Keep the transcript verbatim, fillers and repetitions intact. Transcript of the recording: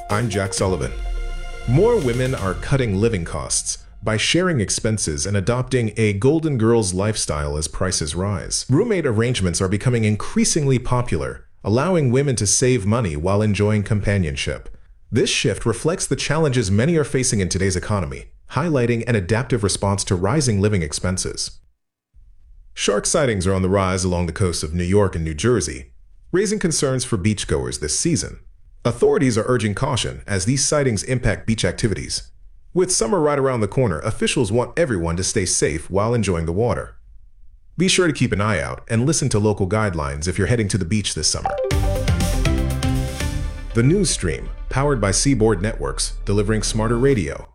I'm Jack Sullivan. More women are cutting living costs by sharing expenses and adopting a Golden Girls lifestyle as prices rise. Roommate arrangements are becoming increasingly popular, allowing women to save money while enjoying companionship. This shift reflects the challenges many are facing in today's economy, highlighting an adaptive response to rising living expenses. Shark sightings are on the rise along the coasts of New York and New Jersey, raising concerns for beachgoers this season. Authorities are urging caution as these sightings impact beach activities. With summer right around the corner, officials want everyone to stay safe while enjoying the water. Be sure to keep an eye out and listen to local guidelines if you're heading to the beach this summer. The News Stream, powered by Seaboard Networks, delivering smarter radio.